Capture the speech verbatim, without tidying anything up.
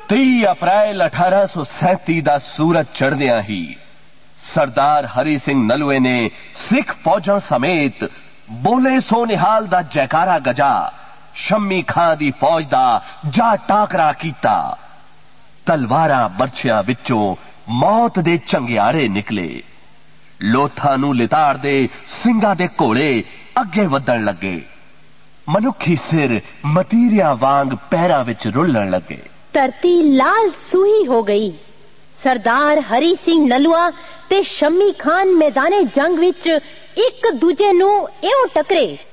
तीह अप्रैल अठारह सौ सैंती का सूरज चढ़दिया ही सरदार हरी सिंह नलुए ने सिख फौजा समेत बोले सो निहाल दा जयकारा गजा शम्मी खां दी फौज दा जा टाकरा कीता। तलवारां बरछियां विचों मौत दे चंगियारे निकले। लोथां नूं लिताड़ दे ਸਿੰਘਾਂ दे घोड़े अगे वधण लगे। मनुखी सिर मतीरिया वांग पैरां विच रुलण लगे। धरती लाल सूही हो गई। सरदार हरी सिंह नलुआ ते शम्मी खान मैदाने जंग विच एक दूजे नूं इउं टकरे